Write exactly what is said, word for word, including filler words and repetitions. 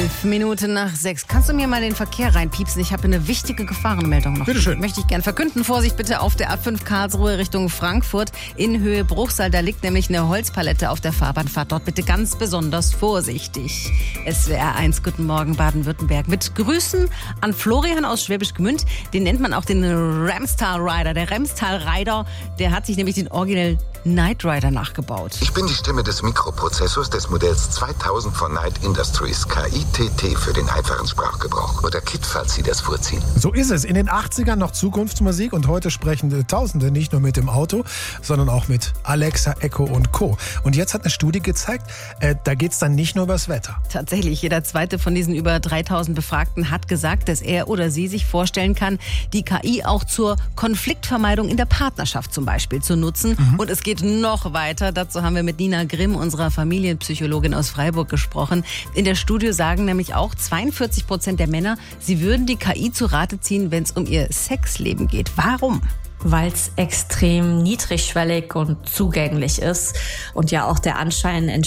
Elf Minuten nach sechs. Kannst du mir mal den Verkehr reinpiepsen? Ich habe eine wichtige Gefahrenmeldung noch. Bitte schön. Möchte ich gern verkünden. Vorsicht bitte auf der A fünf Karlsruhe Richtung Frankfurt in Höhe Bruchsal. Da liegt nämlich eine Holzpalette auf der Fahrbahn. Fahrt dort bitte ganz besonders vorsichtig. S W R eins, guten Morgen Baden-Württemberg. Mit Grüßen an Florian aus Schwäbisch Gmünd. Den nennt man auch den Ramstal Rider. Der Ramstal Rider, der hat sich nämlich den Original Knight Rider nachgebaut. Ich bin die Stimme des Mikroprozessors des Modells zweitausend von Knight Industries, K I T T für den einfachen Sprachgebrauch. Oder K I T, falls Sie das vorziehen. So ist es. In den achtzigern noch Zukunftsmusik und heute sprechen Tausende nicht nur mit dem Auto, sondern auch mit Alexa, Echo und Co. Und jetzt hat eine Studie gezeigt, äh, da geht es dann nicht nur übers Wetter. Tatsächlich, jeder zweite von diesen über dreitausend Befragten hat gesagt, dass er oder sie sich vorstellen kann, die K I auch zur Konfliktvermeidung in der Partnerschaft zum Beispiel zu nutzen. Mhm. Und es geht noch weiter. Dazu haben wir mit Nina Grimm, unserer Familienpsychologin aus Freiburg, gesprochen. In der Studie sagen nämlich auch zweiundvierzig Prozent der Männer, sie würden die K I zu Rate ziehen, wenn es um ihr Sexleben geht. Warum? Weil es extrem niedrigschwellig und zugänglich ist und ja auch der Anschein entsteht,